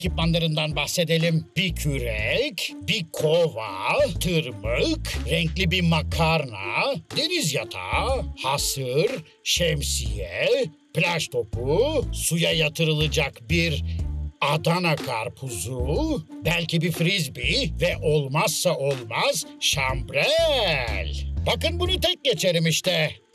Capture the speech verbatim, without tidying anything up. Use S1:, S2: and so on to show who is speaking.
S1: ekipmanlarından bahsedelim. Bir kürek, bir kova, tırmık, renkli bir makarna, deniz yatağı, hasır, şemsiye, plaj topu, suya yatırılacak bir Adana karpuzu, belki bir frisbee ve olmazsa olmaz şambrel. Bakın bunu tek geçerim işte.